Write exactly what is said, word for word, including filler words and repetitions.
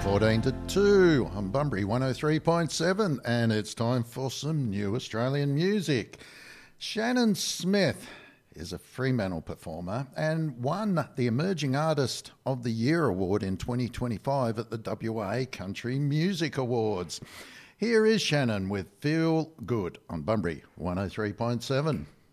fourteen to two on Bunbury one oh three point seven, and it's time for some new Australian music. Shannon Smith is a Fremantle performer and won the Emerging Artist of the Year award in twenty twenty-five at the W A Country Music Awards. Here is Shannon with Feel Good on Bunbury one oh three point seven.